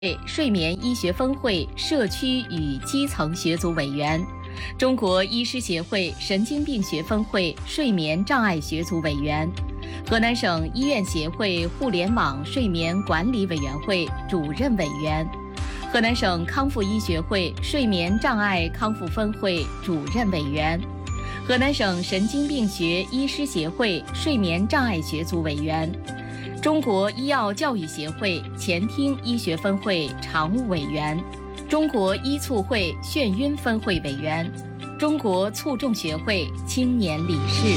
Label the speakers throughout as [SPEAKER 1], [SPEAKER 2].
[SPEAKER 1] 睡眠医学分会社区与基层学组委员，中国医师协会神经病学分会睡眠障碍学组委员，河南省医院协会互联网睡眠管理委员会主任委员，河南省康复医学会睡眠障碍康复分会主任委员，河南省神经病学医师协会睡眠障碍学组委员，中国医药教育协会前厅医学分会常务委员，中国医促会眩晕分会委员，中国卒中学会青年理事。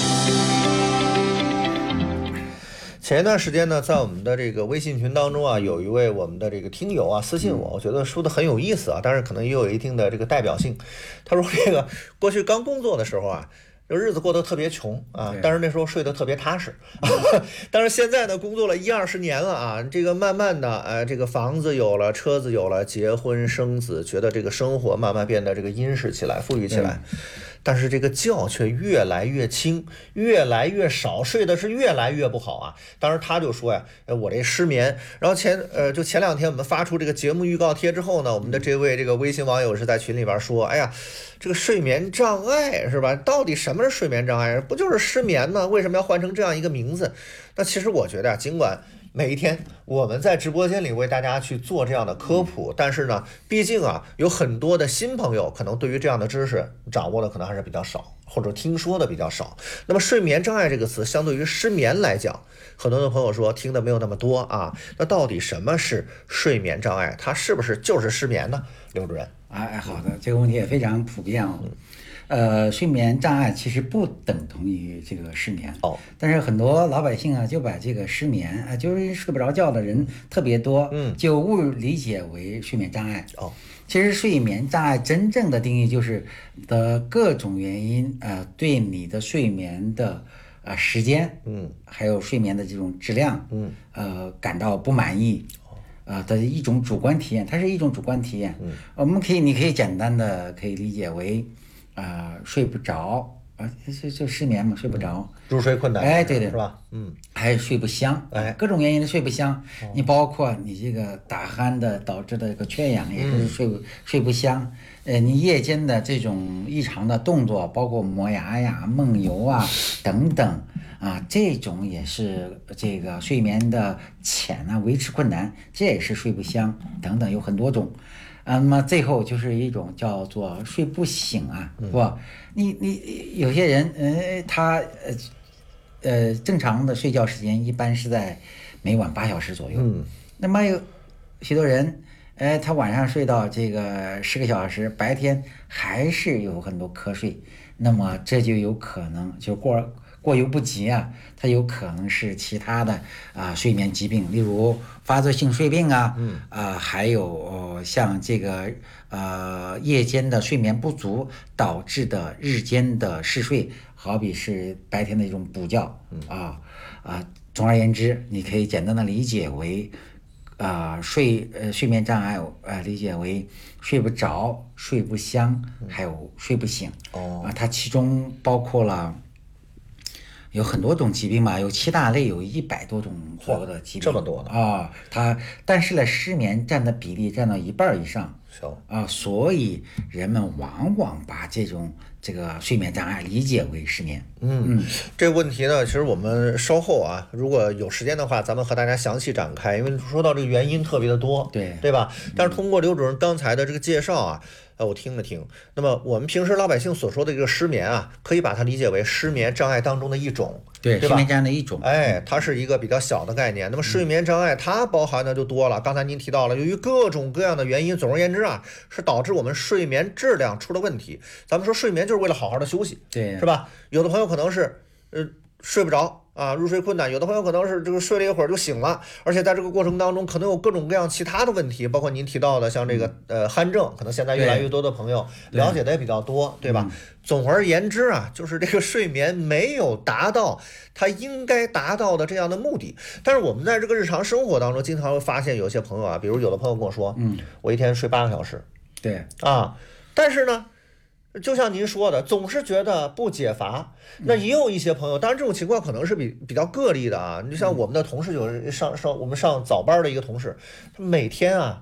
[SPEAKER 2] 前一段时间呢，在我们的这个微信群当中啊，有一位我们的这个听友啊私信我觉得说的很有意思啊，但是可能也有一定的这个代表性。他说这个过去刚工作的时候啊，这日子过得特别穷啊，但是那时候睡得特别踏实。但是现在呢，工作了10-20年了啊，这个慢慢的，这个房子有了，车子有了，结婚生子，觉得这个生活慢慢变得这个殷实起来，富裕起来。但是这个觉却越来越轻，越来越少，睡的是越来越不好啊。当时他就说呀，我这失眠。然后前2天我们发出这个节目预告贴之后呢，我们的这位这个微信网友是在群里边说，哎呀，这个睡眠障碍是吧？到底什么是睡眠障碍？不就是失眠吗？为什么要换成这样一个名字？那其实我觉得啊，尽管每一天我们在直播间里为大家去做这样的科普，但是呢，毕竟啊，有很多的新朋友可能对于这样的知识掌握的可能还是比较少，或者听说的比较少。那么睡眠障碍这个词相对于失眠来讲，很多的朋友说听的没有那么多啊。那到底什么是睡眠障碍？它是不是就是失眠呢？刘主任。
[SPEAKER 3] 好的，这个问题也非常普遍哦。睡眠障碍其实不等同于这个失眠但是很多老百姓啊就把这个失眠就是睡不着觉的人特别多，就误理解为睡眠障碍其实睡眠障碍真正的定义就是的各种原因对你的睡眠的时间还有睡眠的这种质量感到不满意的一种主观体验，它是一种主观体验。你可以简单的可以理解为睡不着就失眠嘛，睡不着，
[SPEAKER 2] 入睡困难，
[SPEAKER 3] 对的，
[SPEAKER 2] 是吧？
[SPEAKER 3] 还睡不香，各种原因的睡不香。你包括你这个打鼾的导致的这个缺氧，也是睡不香。你夜间的这种异常的动作，包括磨牙呀、梦游啊等等这种也是这个睡眠的浅维持困难，这也是睡不香等等，有很多种。那么最后就是一种叫做睡不醒是吧？你有些人他正常的睡觉时间一般是在每晚8小时左右，那么有许多人他晚上睡到这个10个小时，白天还是有很多瞌睡，那么这就有可能就过犹不及它有可能是其他的睡眠疾病，例如发作性睡病还有像这个夜间的睡眠不足导致的日间的嗜睡，好比是白天的一种补觉总而言之，你可以简单的理解为睡眠障碍理解为睡不着、睡不香，还有睡不醒它其中包括了有很多种疾病嘛，有7大类，有100多种左右的疾病，
[SPEAKER 2] 这么多呢
[SPEAKER 3] 但是呢，失眠占的比例占到1半以上所以人们往往把这个睡眠障碍理解为失眠。
[SPEAKER 2] 这个问题呢，其实我们稍后如果有时间的话，咱们和大家详细展开，因为说到这个原因特别的多，对吧？但是通过刘主任刚才的这个介绍我听了听，那么我们平时老百姓所说的这个失眠可以把它理解为失眠障碍当中的一种，对吧？
[SPEAKER 3] 失眠障碍的一种，
[SPEAKER 2] 它是一个比较小的概念。那么睡眠障碍它包含的就多了，刚才您提到了，由于各种各样的原因，总而言之是导致我们睡眠质量出了问题。咱们说睡眠就是为了好好的休息，是吧？有的朋友可能是睡不着入睡困难，有的朋友可能是这个睡了一会儿就醒了，而且在这个过程当中可能有各种各样其他的问题，包括您提到的像这个鼾症，可能现在越来越多的朋友了解的也比较多，对吧？总而言之就是这个睡眠没有达到它应该达到的这样的目的。但是我们在这个日常生活当中经常会发现有些朋友比如有的朋友跟我说我一天睡8个小时，
[SPEAKER 3] 对
[SPEAKER 2] 但是呢就像您说的，总是觉得不解乏。那也有一些朋友，当然这种情况可能是比较个例的啊。你就像我们的同事，就是我们上早班的一个同事，他每天啊